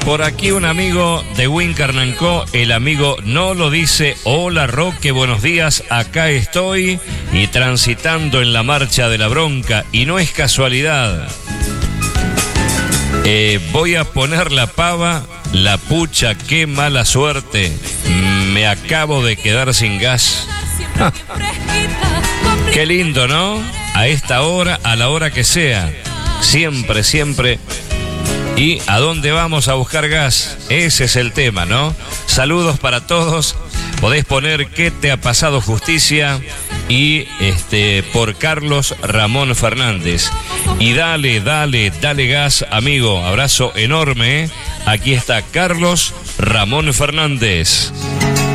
Por aquí un amigo de Wincarnancó, el amigo no lo dice. Hola Roque, buenos días, acá estoy y transitando en la marcha de la bronca y no es casualidad. Voy a poner la pava, la pucha, qué mala suerte. Me acabo de quedar sin gas. Qué lindo, ¿no? A esta hora, a la hora que sea. Siempre, siempre. ¿Y a dónde vamos a buscar gas? Ese es el tema, ¿no? Saludos para todos. Podés poner ¿Qué te ha pasado, justicia? Y por Carlos Ramón Fernández. Y dale gas, amigo. Abrazo enorme, ¿eh? Aquí está Carlos Ramón Fernández.